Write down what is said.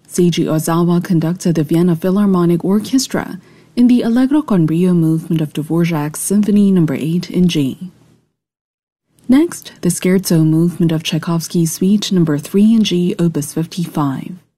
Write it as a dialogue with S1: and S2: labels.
S1: Seiji Ozawa conducted the Vienna Philharmonic Orchestra in the Allegro con brio movement of Dvorak's Symphony No. 8 in G. Next, the Scherzo movement of Tchaikovsky's Suite No. 3 in G, Opus 55.